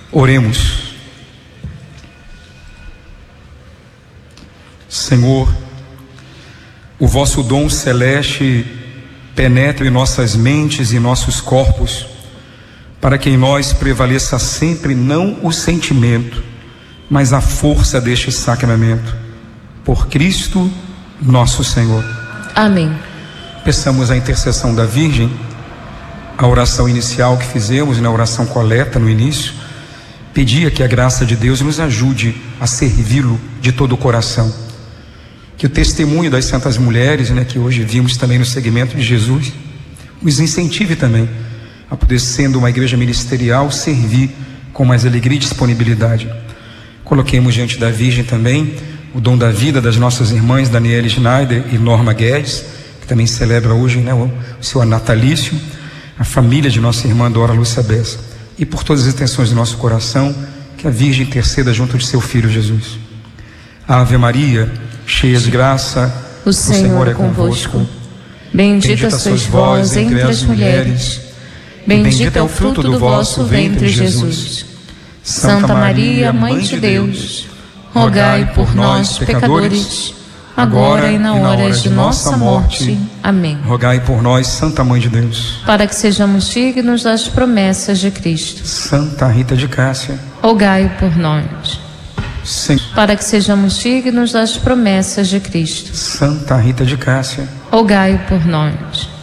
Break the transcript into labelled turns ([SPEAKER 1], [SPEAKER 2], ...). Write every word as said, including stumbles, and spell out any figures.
[SPEAKER 1] Oremos. Senhor, o vosso dom celeste penetre em nossas mentes e nossos corpos, para que em nós prevaleça sempre não o sentimento, mas a força deste sacramento. Por Cristo nosso Senhor.
[SPEAKER 2] Amém.
[SPEAKER 1] Peçamos a intercessão da Virgem. A oração inicial que fizemos, na oração coleta no início, pedia que a graça de Deus nos ajude a servi-lo de todo o coração. Que o testemunho das santas mulheres, né, que hoje vimos também no segmento de Jesus, nos incentive também a poder, sendo uma igreja ministerial, servir com mais alegria e disponibilidade. Coloquemos diante da Virgem também o dom da vida das nossas irmãs Daniela Schneider e Norma Guedes, que também celebra hoje, né, o seu natalício, a família de nossa irmã Dora Lúcia Bessa, e por todas as intenções do nosso coração, que a Virgem interceda junto de seu Filho Jesus. Ave Maria, cheia de graça,
[SPEAKER 2] o Senhor é convosco. Bendita sois vós entre as mulheres, bendito é o fruto do vosso ventre, Jesus. Santa Maria, Mãe de Deus, rogai por nós, pecadores, agora e na hora de nossa morte. Amém.
[SPEAKER 1] Rogai por nós, Santa Mãe de Deus,
[SPEAKER 2] para que sejamos dignos das promessas de Cristo.
[SPEAKER 1] Santa Rita de Cássia,
[SPEAKER 2] rogai por nós.
[SPEAKER 1] Senhor,
[SPEAKER 2] para que sejamos dignos das promessas de Cristo.
[SPEAKER 1] Santa Rita de Cássia,
[SPEAKER 2] rogai por nós.